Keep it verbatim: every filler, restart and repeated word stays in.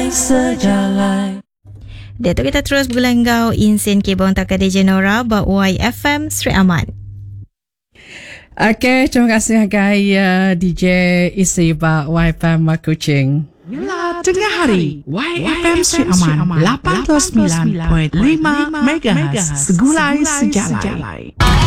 sejalan. Datuk kita terus berlenggau insin kibong tak ada Jenora ba Y F M Sri Aman. Okey, terima kasih gaya D J isi ba Y F M Kuching. Yalah, tengah hari Y F M Sri Aman lapan puluh sembilan perpuluhan lima megahertz segulai sejalan.